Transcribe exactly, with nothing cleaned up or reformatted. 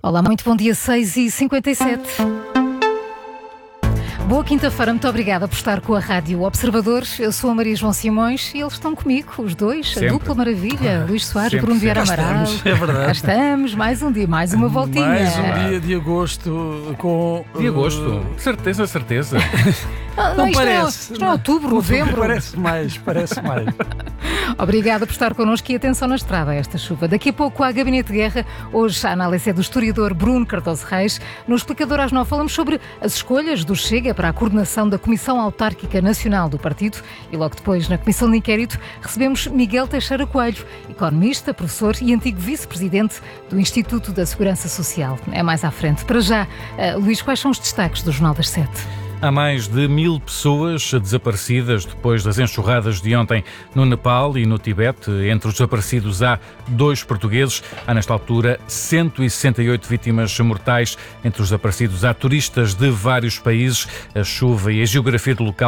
Olá, muito bom dia, seis e cinquenta e sete. Boa quinta-feira, muito obrigada por estar com a Rádio Observador. Eu sou a Maria João Simões e eles estão comigo, os dois, Sempre. a dupla maravilha, Luís Soares, Sempre, Bruno Vieira sempre. Amaral. Estamos, é verdade. Já estamos, mais um dia, mais uma voltinha. Mais um dia de agosto com... De agosto, uh, certeza, certeza. Não, Não isto é- parece. Isto é outubro, novembro. Parece mais, parece mais. Obrigada por estar connosco e atenção na estrada a esta chuva. Daqui a pouco há Gabinete de Guerra. Hoje a análise é do historiador Bruno Cardoso Reis. No Explicador às nove falamos sobre as escolhas do Chega para a coordenação da Comissão Autárquica Nacional do Partido e logo depois na Comissão de Inquérito recebemos Miguel Teixeira Coelho, economista, professor e antigo vice-presidente do Instituto da Segurança Social. É mais à frente. Para já, uh, Luís, quais são os destaques do Jornal das Sete? Há mais de mil pessoas desaparecidas depois das enxurradas de ontem no Nepal e no Tibete. Entre os desaparecidos há dois portugueses. Há, nesta altura, cento e sessenta e oito vítimas mortais. Entre os desaparecidos há turistas de vários países. A chuva e a geografia do local